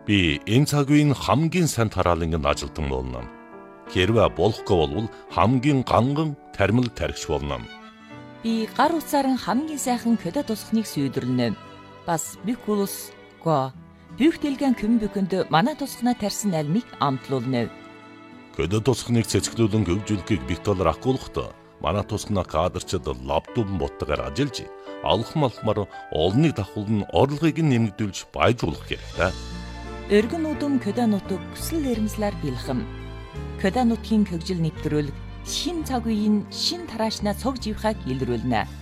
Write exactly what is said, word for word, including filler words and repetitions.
Би энэ цаг үеийн хамгийн сайн тараалангийн ажилтан болно. Хэрвээ болохгүй бол хамгийн ганган тармил тархич болно. Би гар утсаар хамгийн сайхан көдө тусахныг сүйдэрлэнэ. Бас бикулус го бүх дэлгэн көмбөкөнд манай тусахнаа тарьсан альмыг амтлуулна. Көдө тусахныг цэцгэлүүлэн хөгжүүлэхийг Виктор акуулахад манай тусахнаа кадрчид лаптопн боттогоор ажиллаж алхам алхмаар олныг давхуулн орлогыг нэмэгдүүлж баяжуулах хэрэгтэй. Өргөн удам көдө нутаг хүсэл эрмслэр бэлхэм. Көдө нутгийн хөгжил нэвтрүүлэг шин цаг үеийн шин тараашнаа цог живхаг илрүүлнэ.